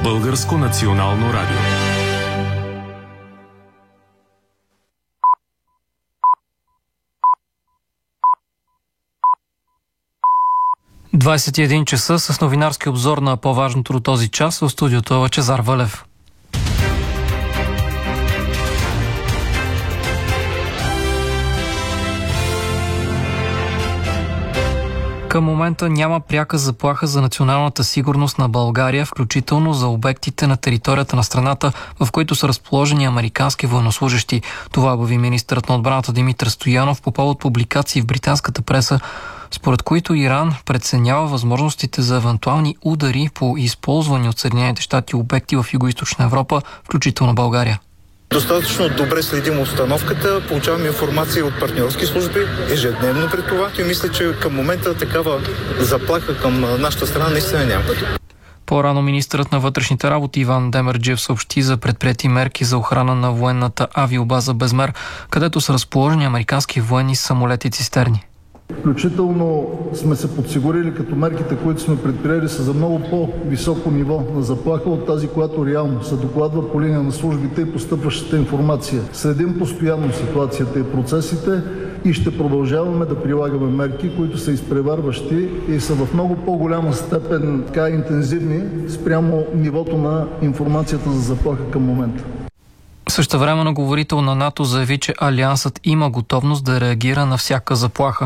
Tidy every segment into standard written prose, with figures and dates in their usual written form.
Българско национално радио. ...21 часа с новинарски обзор на по-важното до този час. В студиото е Лъчезар Вълев. Към момента няма пряка заплаха за националната сигурност на България, включително за обектите на територията на страната, в които са разположени американски военнослужещи. Това обяви министърът на отбраната Димитър Стоянов по повод публикации в британската преса, според които Иран преценява възможностите за евентуални удари по използвани от Съединените щати обекти в Югоизточна Европа, включително България. Достатъчно добре следим обстановката, получаваме информация от партньорски служби ежедневно при това и мисля, че към момента такава заплаха към нашата страна наистина няма. По-рано министърът на вътрешните работи Иван Демерджиев съобщи за предприети мерки за охрана на военната авиобаза Безмер, където са разположени американски военни самолети цистерни. Включително сме се подсигурили, като мерките, които сме предприели, са за много по-високо ниво на заплаха от тази, която реално се докладва по линия на службите и постъпващата информация. Следим постоянно ситуацията и процесите и ще продължаваме да прилагаме мерки, които са изпреварващи и са в много по-голяма степен интензивни спрямо нивото на информацията за заплаха към момента. Същевременно говорител на НАТО заяви, че Алиансът има готовност да реагира на всяка заплаха.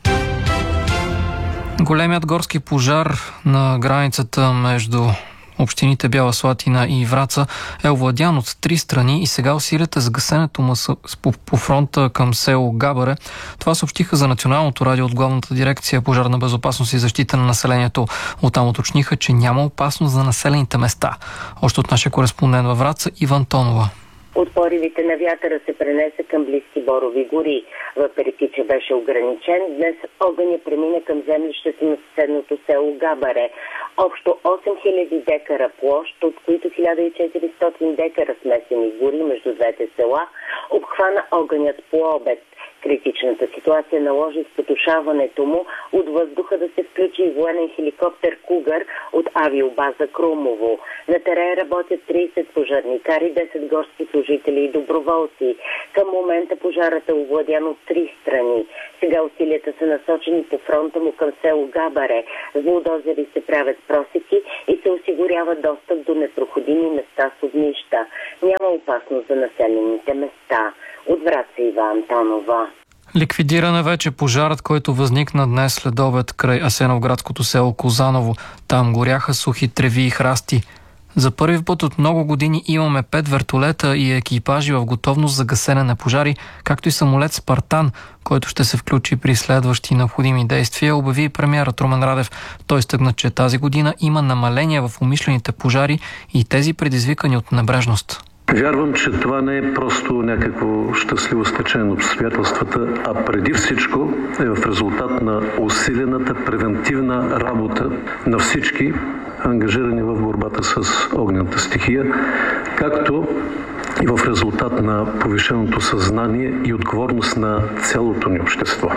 Големият горски пожар на границата между общините Бяла Слатина и Враца е овладян от 3 страни и сега усилията за гасенето му по фронта към село Габаре. Това съобщиха за Националното радио от Главната дирекция пожарна безопасност и защита на населението. Оттам уточниха, че няма опасност за населените места. Още от нашия кореспондент във Враца Иван Тонова. От поривите на вятъра се пренесе към близки борови гори. Въпреки че беше ограничен, днес огъня премина към землището на съседното село Габаре. Общо 8000 декара площ, от които 1400 декара смесени гори между двете села, обхвана огънят по обед. Критичната ситуация наложи спотушаването му от въздуха да се включи и военен хеликоптер Кугър от авиобаза Крумово. На терен работят 30 пожарникари, 10 горски служители и доброволци. Към момента пожарът е овладян от 3 страни. Сега усилията са насочени по фронта му към село Габаре. С булдозери се правят просеки и се осигурява достъп до непроходими места с огнища. Няма опасност за населените места. От Враца Ива Антонова. Ликвидиран е вече пожарът, който възникна днес след обед край Асеновградското село Козаново. Там горяха сухи треви и храсти. За първи път от много години имаме 5 вертолета и екипажи в готовност за гасене на пожари, както и самолет Спартан, който ще се включи при следващи необходими действия, обяви премиерът Румен Радев. Той стъгна, че тази година има намаление в умишлените пожари и тези предизвикани от небрежност. Вярвам, че това не е просто някакво щастливо стечение на обстоятелствата, а преди всичко е в резултат на усилената превентивна работа на всички ангажирани в борбата с огнената стихия, както и в резултат на повишеното съзнание и отговорност на цялото ни общество.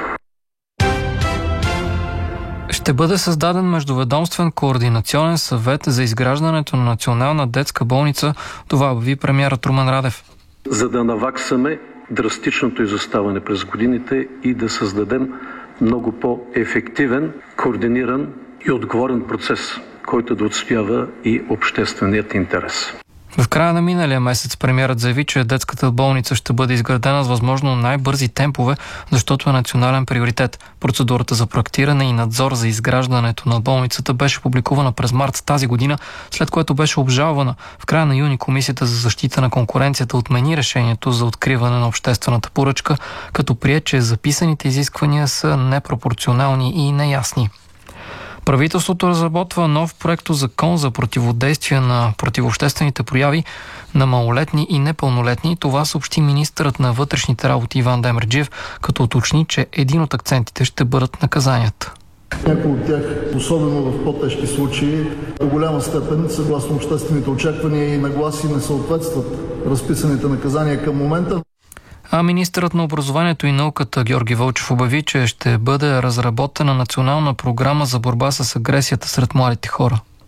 Ще бъде създаден междуведомствен координационен съвет за изграждането на национална детска болница. Това обяви премиерът Румен Радев. За да наваксаме драстичното изоставане през годините и да създадем много по-ефективен, координиран и отговорен процес, който да отстоява и общественият интерес. В края на миналия месец премиерът заяви, че детската болница ще бъде изградена с възможно най-бързи темпове, защото е национален приоритет. Процедурата за проектиране и надзор за изграждането на болницата беше публикувана през март тази година, след което беше обжалвана. В края на юни Комисията за защита на конкуренцията отмени решението за откриване на обществената поръчка, като прие, че записаните изисквания са непропорционални и неясни. Правителството разработва нов проектозакон за противодействие на противообществените прояви на малолетни и непълнолетни. Това съобщи министърът на вътрешните работи Иван Демерджиев, като уточни, че един от акцентите ще бъдат наказанията. Някои от тях, особено в по-тежки случаи, до голяма степен, съгласно обществените очаквания и нагласи, не съответстват разписаните наказания към момента. А министърът на образованието и науката Георги Вълчев обяви, че ще бъде разработена национална програма за борба с агресията сред младите хора.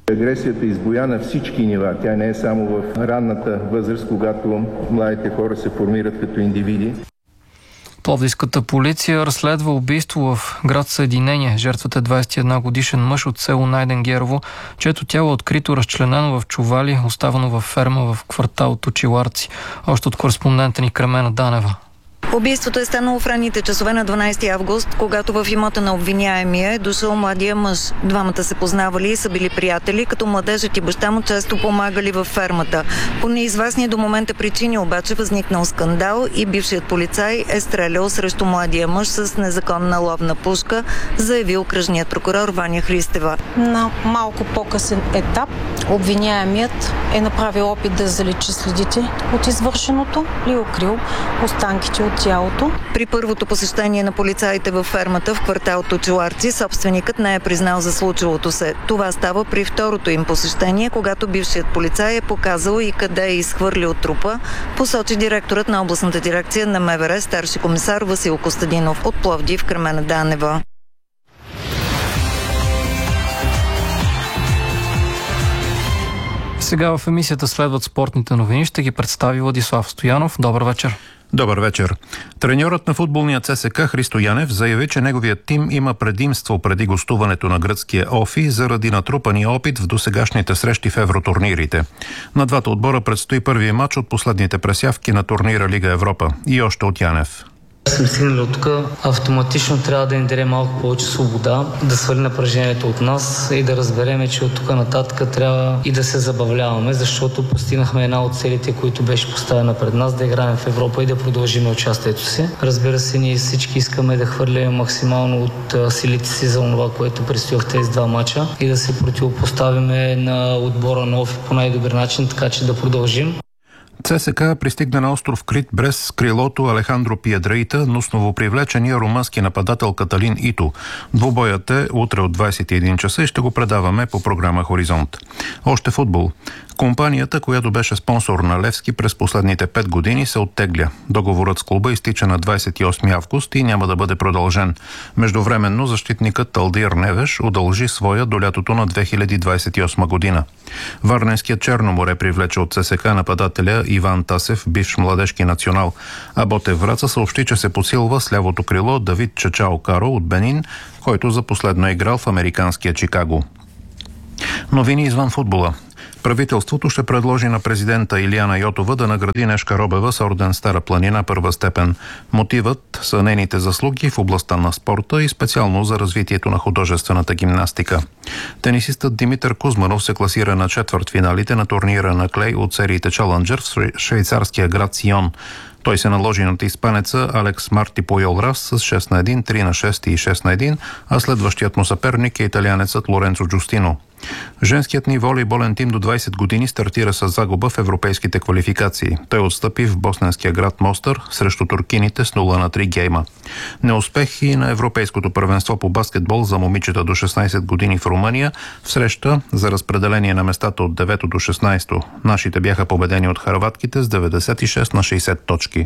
Агресията избуя на всички нива. Тя не е само в ранната възраст, когато младите хора се формират като индивиди. Пловдивската полиция разследва убийство в град Съединение. Жертвата е 21 годишен мъж от село Найденгерово, чието тяло е открито разчленено в чували, оставено във ферма в квартал Точиларци. Още от кореспондента ни Кремена Данева. Убийството е станало в ранните часове на 12 август, когато в имота на обвиняемия е дошъл младия мъж. Двамата се познавали и са били приятели, като младежът и баща му често помагали във фермата. По неизвестни до момента причини обаче възникнал скандал и бившият полицай е стрелял срещу младия мъж с незаконна ловна пушка, заяви окръжният прокурор Ваня Христева. На малко по-късен етап обвиняемият е направил опит да заличи следите от извършеното и укрил останките от тялото. При първото посещение на полицаите във фермата в квартал Точиларци, собственикът не е признал за случилото се. Това става при второто им посещение, когато бившият полицай е показал и къде е изхвърлил трупа, посочи директорът на областната дирекция на МВР, старши комисар Васил Костадинов. От Пловдив, Кремена Данева. Сега в емисията следват спортните новини. Ще ги представи Владислав Стоянов. Добър вечер. Добър вечер. Треньорът на футболния ЦСК Христо Янев заяви, че неговият тим има предимство преди гостуването на гръцкия Офи заради натрупания опит в досегашните срещи в евротурнирите. На двата отбора предстои първия матч от последните пресявки на турнира Лига Европа. И още от Янев. Сме стигнали от тук, автоматично трябва да им даде малко повече свобода, да свали напрежението от нас и да разбереме, че от тук нататък трябва и да се забавляваме, защото постигнахме една от целите, които беше поставена пред нас, да играем в Европа и да продължим участието си. Разбира се, ние всички искаме да хвърлим максимално от силите си за това, което предстои в тези два мача и да се противопоставиме на отбора на Офи по най-добър начин, така че да продължим. ЦСК пристигна на остров Крит без крилото Алехандро Пиедрейта, но с новопривлечения румънски нападател Каталин Ито. Двубоят е утре от 21 часа и ще го предаваме по програма Хоризонт. Още футбол. Компанията, която беше спонсор на Левски през последните 5 години, се оттегля. Договорът с клуба изтича на 28 август и няма да бъде продължен. Междувременно защитникът Алдир Невеш удължи своя до лятото на 2028 година. Варненският Черноморе привлече от ЦСК нападателя Иван Тасев, бивш младежки национал, а Ботев Враца съобщи, че се подсилва с лявото крило Давид Чачао Каро от Бенин, който за последно е играл в американския Чикаго. Новини извън футбола. Правителството ще предложи на президента Илияна Йотова да награди Нешка Робева с орден Стара планина първа степен. Мотивът са нейните заслуги в областта на спорта и специално за развитието на художествената гимнастика. Тенисистът Димитър Кузманов се класира на четвъртфиналите на турнира на клей от сериите Чаленджър в швейцарския град Сион. Той се наложи над испанеца Алекс Марти Пойол-Рас с 6-1, 3-6 и 6-1, а следващият му съперник е италианецът Лоренцо Джустино. Женският ни волейболен тим до 20 години стартира с загуба в европейските квалификации. Той отстъпи в босненския град Мостър срещу туркините с 0-3 гейма. Неуспех и на европейското първенство по баскетбол за момичета до 16 години в Румъния в среща за разпределение на местата от 9 до 16. Нашите бяха победени от хърватките с 96 на 60 точки.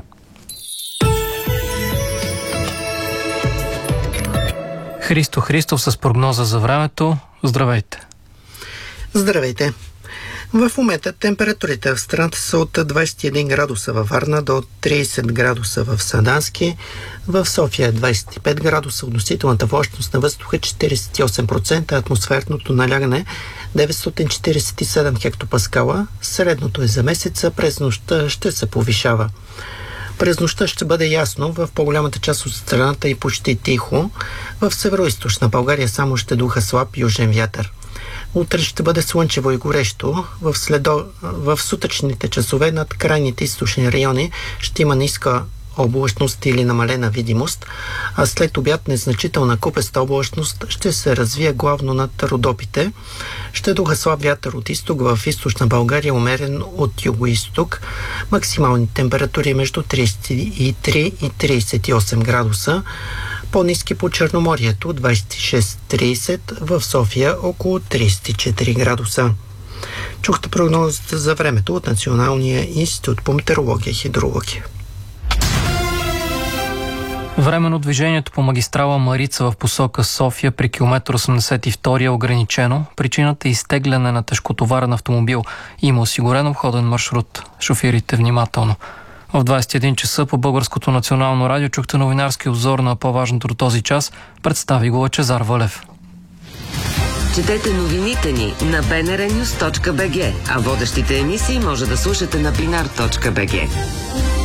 Христо Христов с прогноза за времето. Здравейте! Здравейте! В момента температурите в страната са от 21 градуса във Варна до 30 градуса в Сандански. В София 25 градуса, относителната влажност на въздуха 48%, атмосферното налягане 947 хектопаскала. Средното е за месеца, през нощта ще се повишава. През нощта ще бъде ясно, в по-голямата част от страната и почти тихо. В североизточна България само ще духа слаб южен вятър. Утре ще бъде слънчево и горещо. В сутрешните часове над крайните източни райони ще има ниска облачност или намалена видимост, а след обяд незначителна купеста облачност ще се развие главно над Родопите. Ще духа слаб вятър от изток, в източна България умерен от юго-изток. Максимални температури между 33 и 38 градуса. По-ниски по Черноморието 26-30, в София около 34 градуса. Чухте прогнозата за времето от Националния институт по метеорология и хидрология. Временно движението по магистрала Марица в посока София при километър 82 е ограничено. Причината е изтегляне на тежкотоварен автомобил. Има осигурен обходен маршрут. Шофирите внимателно. В 21 часа по Българското национално радио чухте новинарски обзор на по-важното до този час. Представи го Лъчезар Вълев. Четете новините ни на bnrnews.bg, а водещите емисии може да слушате на binar.bg.